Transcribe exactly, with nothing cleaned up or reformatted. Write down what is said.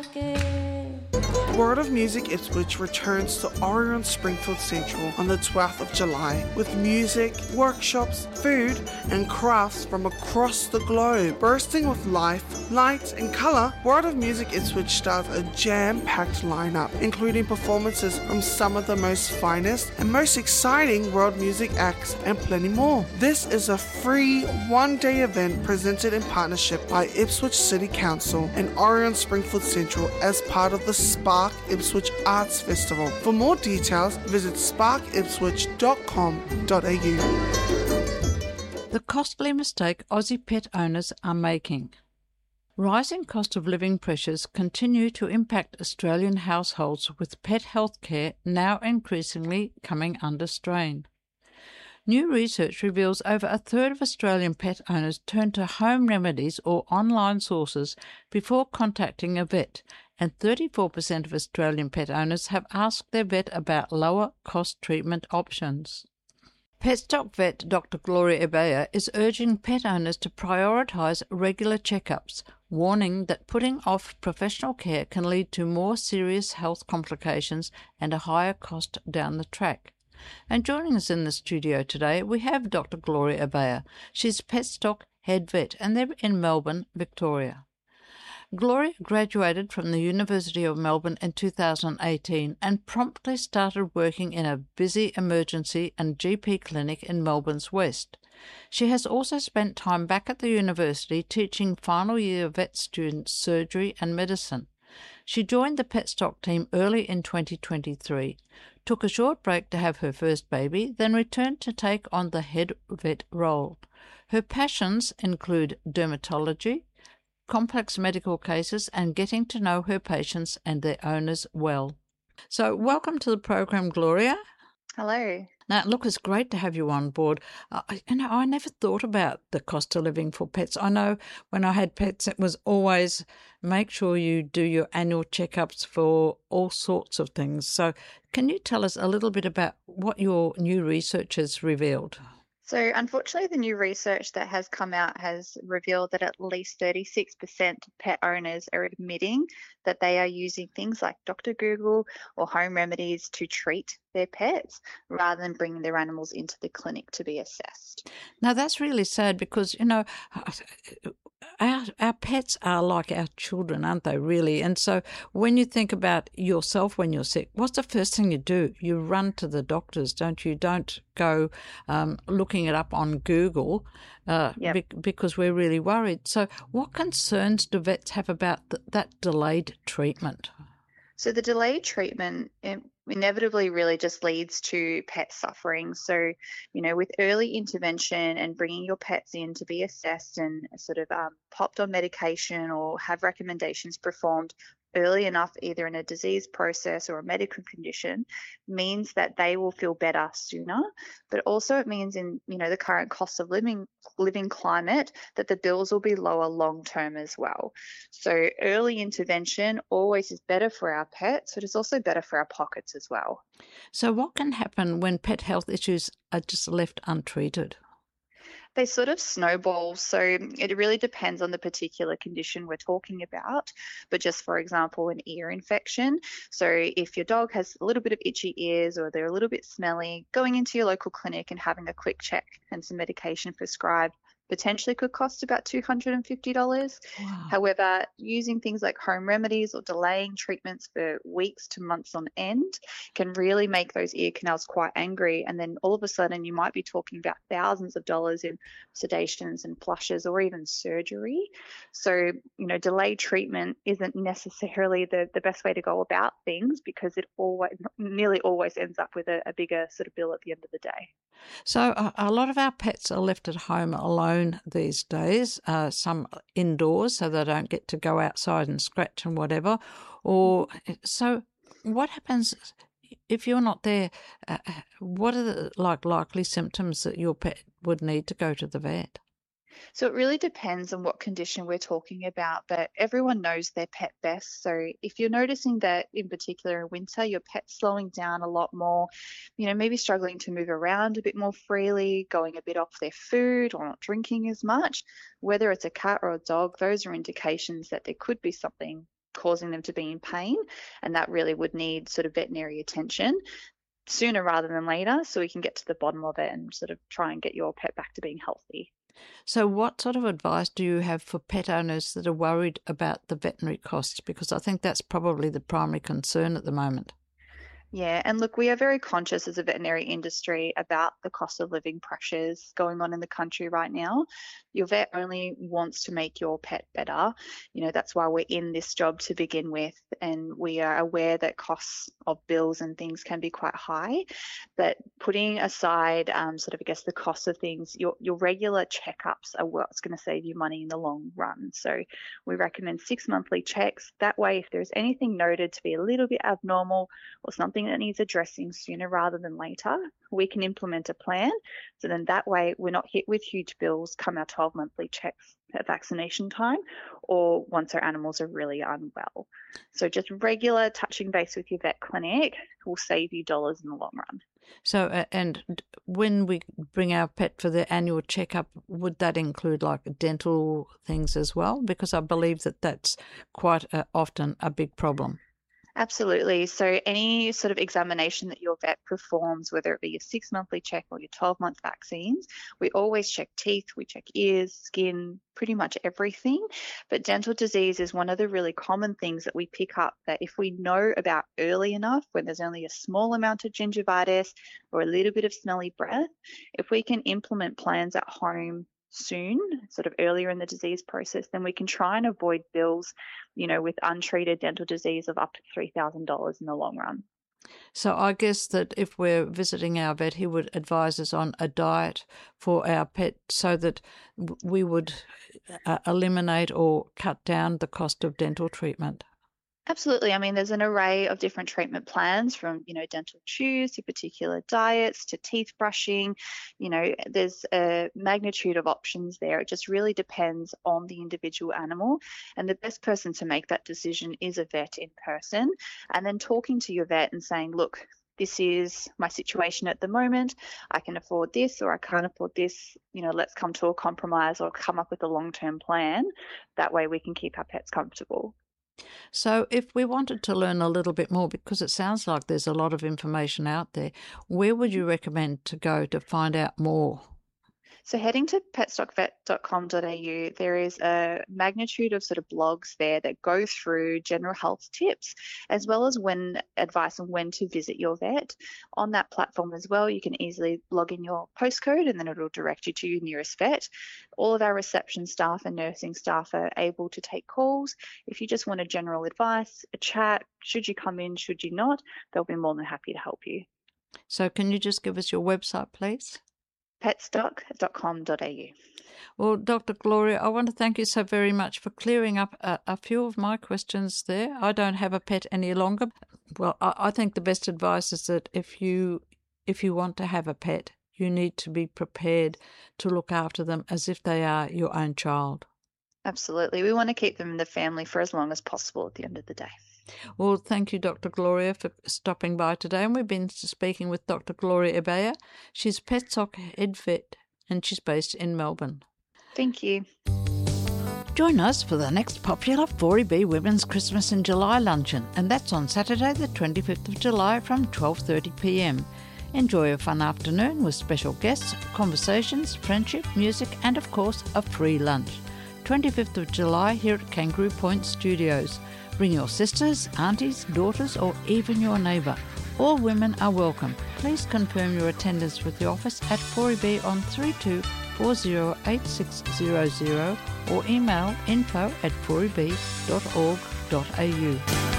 World of Music Ipswich returns to Orion Springfield Central on the twelfth of July with music, workshops, food and crafts from across the globe. Bursting with life, light and colour, World of Music Ipswich starts a jam-packed lineup including performances from some of the most finest and most exciting world music acts and plenty more. This is a free one-day event presented in partnership by Ipswich City Council and Orion Springfield Central as part of the Spark Ipswich Arts Festival. For more details, visit spark ipswich dot com dot a u. The costly mistake Aussie pet owners are making. Rising cost of living pressures continue to impact Australian households, with pet health care now increasingly coming under strain. New research reveals over a third of Australian pet owners turn to home remedies or online sources before contacting a vet, and thirty-four percent of Australian pet owners have asked their vet about lower-cost treatment options. Petstock vet Doctor Gloria Ebeyer is urging pet owners to prioritise regular checkups, warning that putting off professional care can lead to more serious health complications and a higher cost down the track. And joining us in the studio today, we have Doctor Gloria Ebeyer. She's Petstock head vet, and they're in Melbourne, Victoria. Gloria graduated from the University of Melbourne in two thousand eighteen and promptly started working in a busy emergency and G P clinic in Melbourne's west. She has also spent time back at the university teaching final year vet students surgery and medicine. She joined the Petstock team early in twenty twenty-three, took a short break to have her first baby, then returned to take on the head vet role. Her passions include dermatology, complex medical cases, and getting to know her patients and their owners well. So welcome to the program, Gloria. Hello. Now, look, it's great to have you on board. Uh, you know, I never thought about the cost of living for pets. I know when I had pets, it was always make sure you do your annual checkups for all sorts of things. So can you tell us a little bit about what your new research has revealed? So unfortunately, the new research that has come out has revealed that at least thirty-six percent of pet owners are admitting that they are using things like Doctor Google or home remedies to treat their pets rather than bringing their animals into the clinic to be assessed. Now, that's really sad because, you know, our, our pets are like our children, aren't they, really? And so when you think about yourself when you're sick, what's the first thing you do? You run to the doctors, don't you? Don't go um, looking it up on Google uh, Yep. be- because we're really worried. So what concerns do vets have about th- that delayed treatment? So the delayed treatment in- inevitably really just leads to pet suffering. So, you know, with early intervention and bringing your pets in to be assessed and sort of um, popped on medication or have recommendations performed early enough, either in a disease process or a medical condition, means that they will feel better sooner. But also it means in, you know, the current cost of living living climate that the bills will be lower long term as well. So early intervention always is better for our pets, but it's also better for our pockets as well. So what can happen when pet health issues are just left untreated? They sort of snowball. So it really depends on the particular condition we're talking about. But just for example, an ear infection. So if your dog has a little bit of itchy ears or they're a little bit smelly, going into your local clinic and having a quick check and some medication prescribed potentially could cost about two hundred fifty dollars. Wow. However, using things like home remedies or delaying treatments for weeks to months on end can really make those ear canals quite angry. And then all of a sudden you might be talking about thousands of dollars in sedations and flushes or even surgery. So, you know, delayed treatment isn't necessarily the, the best way to go about things because it always, nearly always ends up with a, a bigger sort of bill at the end of the day. So a, a lot of our pets are left at home alone these days, uh, some indoors so they don't get to go outside and scratch and whatever. Or so what happens if you're not there? Uh, what are the like likely symptoms that your pet would need to go to the vet? So it really depends on what condition we're talking about, but everyone knows their pet best. So if you're noticing that in particular in winter, your pet's slowing down a lot more, you know, maybe struggling to move around a bit more freely, going a bit off their food or not drinking as much, whether it's a cat or a dog, those are indications that there could be something causing them to be in pain, and that really would need sort of veterinary attention sooner rather than later, so we can get to the bottom of it and sort of try and get your pet back to being healthy. So what sort of advice do you have for pet owners that are worried about the veterinary costs? Because I think that's probably the primary concern at the moment. Yeah, and look, we are very conscious as a veterinary industry about the cost of living pressures going on in the country right now. Your vet only wants to make your pet better. You know, that's why we're in this job to begin with, and we are aware that costs of bills and things can be quite high. But putting aside um, sort of, I guess, the cost of things, your, your regular checkups are what's going to save you money in the long run. So we recommend six monthly checks. That way, if there's anything noted to be a little bit abnormal or something that needs addressing sooner rather than later, we can implement a plan. So then that way we're not hit with huge bills come our twelve monthly checks at vaccination time or once our animals are really unwell. So just regular touching base with your vet clinic will save you dollars in the long run. So, uh, and when we bring our pet for the annual checkup, would that include like dental things as well? Because I believe that that's quite uh, often a big problem. Absolutely. So any sort of examination that your vet performs, whether it be your six monthly check or your twelve month vaccines, we always check teeth, we check ears, skin, pretty much everything. But dental disease is one of the really common things that we pick up that if we know about early enough, when there's only a small amount of gingivitis or a little bit of smelly breath, if we can implement plans at home soon, sort of earlier in the disease process, then we can try and avoid bills, you know, with untreated dental disease of up to three thousand dollars in the long run. So I guess that if we're visiting our vet, he would advise us on a diet for our pet so that we would uh, eliminate or cut down the cost of dental treatment. Absolutely. I mean, there's an array of different treatment plans from, you know, dental chews to particular diets to teeth brushing. You know, there's a magnitude of options there. It just really depends on the individual animal. And the best person to make that decision is a vet in person. And then talking to your vet and saying, look, this is my situation at the moment. I can afford this or I can't afford this. You know, let's come to a compromise or come up with a long-term plan. That way we can keep our pets comfortable. So if we wanted to learn a little bit more, because it sounds like there's a lot of information out there, where would you recommend to go to find out more? So heading to petstock vet dot com dot a u, there is a magnitude of sort of blogs there that go through general health tips, as well as when advice on when to visit your vet. On that platform as well, you can easily log in your postcode and then it'll direct you to your nearest vet. All of our reception staff and nursing staff are able to take calls. If you just want a general advice, a chat, should you come in, should you not, they'll be more than happy to help you. So can you just give us your website, please? petstock dot com dot a u. Well, Doctor Gloria, I want to thank you so very much for clearing up a, a few of my questions there. I don't have a pet any longer. Well, I, I think the best advice is that if you if you want to have a pet, you need to be prepared to look after them as if they are your own child. Absolutely. We want to keep them in the family for as long as possible at the end of the day. Well, thank you, Doctor Gloria, for stopping by today. And we've been speaking with Doctor Gloria Ebeyer. She's Petstock Head Vet and she's based in Melbourne. Thank you. Join us for the next popular four E B Women's Christmas in July luncheon, and that's on Saturday the twenty-fifth of July from twelve thirty p m. Enjoy a fun afternoon with special guests, conversations, friendship, music and, of course, a free lunch. twenty-fifth of July here at Kangaroo Point Studios. Bring your sisters, aunties, daughters or even your neighbour. All women are welcome. Please confirm your attendance with the office at four E B on three two four zero eight six zero zero or email info at four e b dot org dot a u.